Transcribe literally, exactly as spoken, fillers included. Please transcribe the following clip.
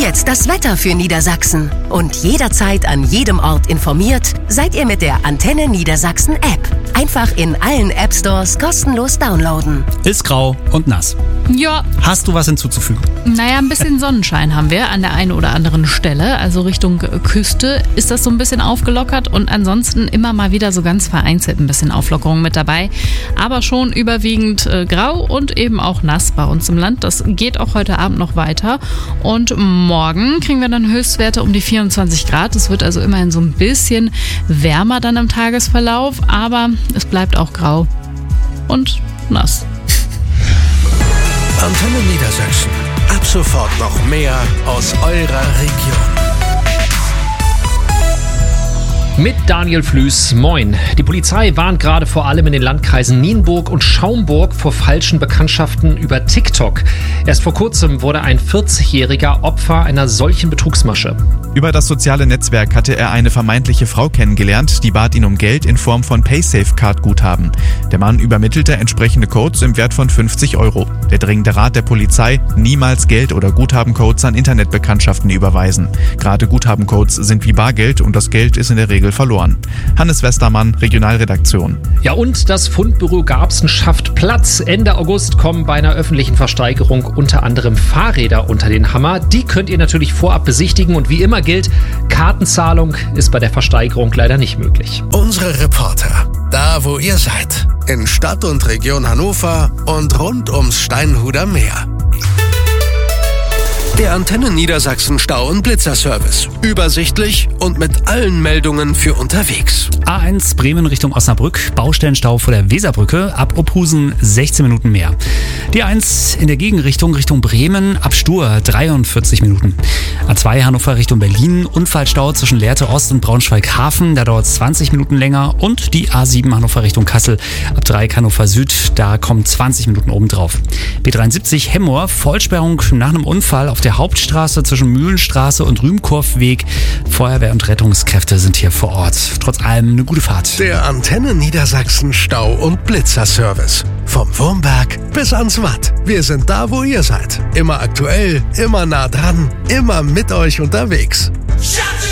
Jetzt das Wetter für Niedersachsen. Und jederzeit an jedem Ort informiert, seid ihr mit der Antenne Niedersachsen App. Einfach in allen App Stores kostenlos downloaden. Ist grau und nass. Ja. Hast du was hinzuzufügen? Naja, ein bisschen Sonnenschein haben wir an der einen oder anderen Stelle. Also Richtung Küste ist das so ein bisschen aufgelockert und ansonsten immer mal wieder so ganz vereinzelt ein bisschen Auflockerung mit dabei. Aber schon überwiegend äh, grau und eben auch nass bei uns im Land. Das geht auch heute Abend noch weiter. Und morgen kriegen wir dann Höchstwerte um die vierundzwanzig Grad. Es wird also immerhin so ein bisschen wärmer dann im Tagesverlauf. Aber es bleibt auch grau und nass. Antenne Niedersachsen. Ab sofort noch mehr aus eurer Region. Mit Daniel Flüß, moin. Die Polizei warnt gerade vor allem in den Landkreisen Nienburg und Schaumburg vor falschen Bekanntschaften über TikTok. Erst vor kurzem wurde ein vierzigjähriger Opfer einer solchen Betrugsmasche. Über das soziale Netzwerk hatte er eine vermeintliche Frau kennengelernt, die bat ihn um Geld in Form von Paysafe-Card-Guthaben. Der Mann übermittelte entsprechende Codes im Wert von fünfzig Euro. Der dringende Rat der Polizei: niemals Geld- oder Guthabencodes an Internetbekanntschaften überweisen. Gerade Guthabencodes sind wie Bargeld und das Geld ist in der Regel verloren. Hannes Westermann, Regionalredaktion. Ja, und das Fundbüro Garbsen schafft Platz. Ende August kommen bei einer öffentlichen Versteigerung unter anderem Fahrräder unter den Hammer. Die könnt ihr natürlich vorab besichtigen und wie immer gilt, Kartenzahlung ist bei der Versteigerung leider nicht möglich. Unsere Reporter, da wo ihr seid, in Stadt und Region Hannover und rund ums Steinhuder Meer. Der Antenne Niedersachsen Stau- und Blitzerservice. Übersichtlich und mit allen Meldungen für unterwegs. A eins Bremen Richtung Osnabrück, Baustellenstau vor der Weserbrücke, ab Opusen sechzehn Minuten mehr. D eins in der Gegenrichtung Richtung Bremen, ab Stur dreiundvierzig Minuten. A zwei Hannover Richtung Berlin, Unfallstau zwischen Lehrte Ost und Braunschweig-Hafen, da dauert es zwanzig Minuten länger. Und die A sieben Hannover Richtung Kassel, ab Dreieck Hannover Süd, da kommen zwanzig Minuten obendrauf. B dreiundsiebzig Hemmoor, Vollsperrung nach einem Unfall auf der Hauptstraße zwischen Mühlenstraße und Rühmkurfweg. Feuerwehr und Rettungskräfte sind hier vor Ort. Trotz allem eine gute Fahrt. Der Antenne Niedersachsen Stau- und Blitzerservice. Vom Wurmberg bis ans Watt. Wir sind da, wo ihr seid. Immer aktuell, immer nah dran, immer mit euch unterwegs.